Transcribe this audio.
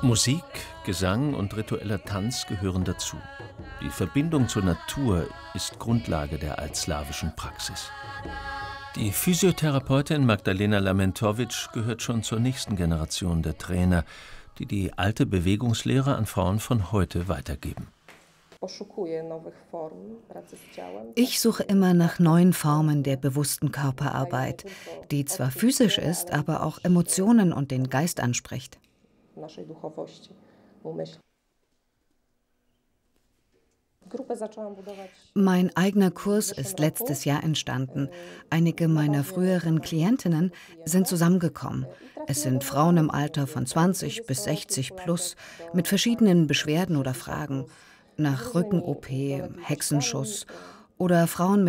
Musik, Gesang und ritueller Tanz gehören dazu. Die Verbindung zur Natur ist Grundlage der altslawischen Praxis. Die Physiotherapeutin Magdalena Lamentowicz gehört schon zur nächsten Generation der Trainer, die die alte Bewegungslehre an Frauen von heute weitergeben. Ich suche immer nach neuen Formen der bewussten Körperarbeit, die zwar physisch ist, aber auch Emotionen und den Geist anspricht. Mein eigener Kurs ist letztes Jahr entstanden. Einige meiner früheren Klientinnen sind zusammengekommen. Es sind Frauen im Alter von 20 bis 60 plus mit verschiedenen Beschwerden oder Fragen nach Rücken-OP, Hexenschuss oder Frauen